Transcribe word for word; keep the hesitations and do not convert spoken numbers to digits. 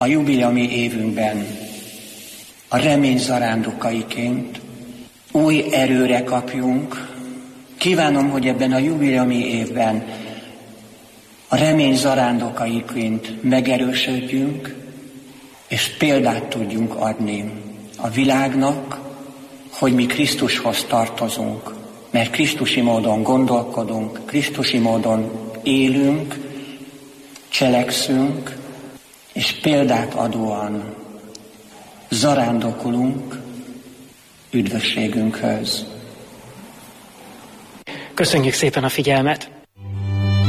A jubileumi évünkben a remény zarándokaiként új erőre kapjunk. Kívánom, hogy ebben a jubileumi évben a remény zarándokaiként megerősödjünk, és példát tudjunk adni a világnak, hogy mi Krisztushoz tartozunk, mert krisztusi módon gondolkodunk, krisztusi módon élünk, cselekszünk, és példát adóan zarándokolunk üdvösségünkhöz. Köszönjük szépen a figyelmet!